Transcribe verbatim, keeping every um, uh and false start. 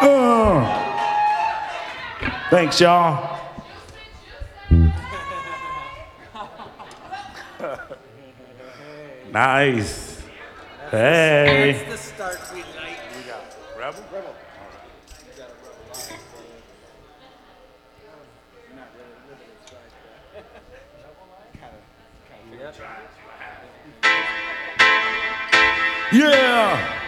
Uh. Thanks, y'all. Nice. Hey. That's the start we like. We got Rebel? Rebel. Yeah.